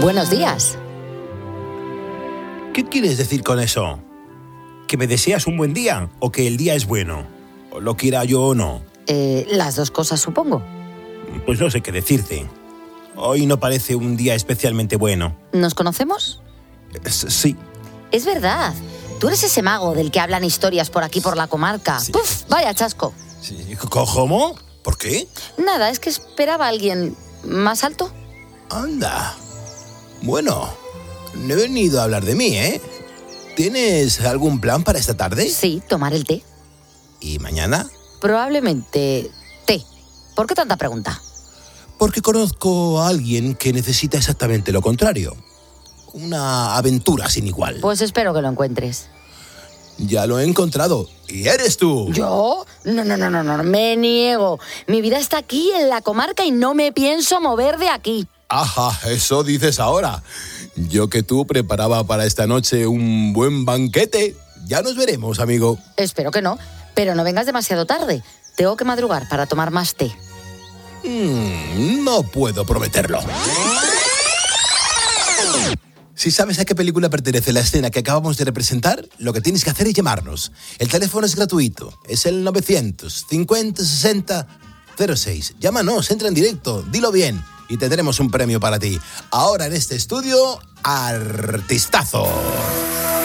Buenos días. ¿Qué quieres decir con eso? ¿Que me deseas un buen día o que el día es bueno? ¿O lo quiera yo o no? Las dos cosas, supongo. Pues no sé qué decirte. Hoy no parece un día especialmente bueno. ¿Nos conocemos? Sí. Es verdad. Tú eres ese mago del que hablan historias por aquí, por la comarca. Sí. ¡Puf! Vaya chasco. Sí. ¿Cómo? ¿Por qué? Nada, es que esperaba a alguien más alto. Anda. Bueno, no he venido a hablar de mí, ¿eh? ¿Tienes algún plan para esta tarde? Sí, tomar el té. ¿Y mañana? Probablemente té. ¿Por qué tanta pregunta? Porque conozco a alguien que necesita exactamente lo contrario. Una aventura sin igual. Pues espero que lo encuentres. Ya lo he encontrado. ¿Y eres tú? ¿Yo? No, me niego. Mi vida está aquí, en la comarca, y no me pienso mover de aquí. Ajá, eso dices ahora. Yo que tú preparaba para esta noche un buen banquete. Ya nos veremos, amigo. Espero que no, pero no vengas demasiado tarde. Tengo que madrugar para tomar más té. No puedo prometerlo. Si sabes a qué película pertenece la escena que acabamos de representar, lo que tienes que hacer es llamarnos. El teléfono es gratuito. Es el 950 60 06. Llámanos, entra en directo, dilo bien y tendremos un premio para ti. Ahora en este estudio, Artistazo.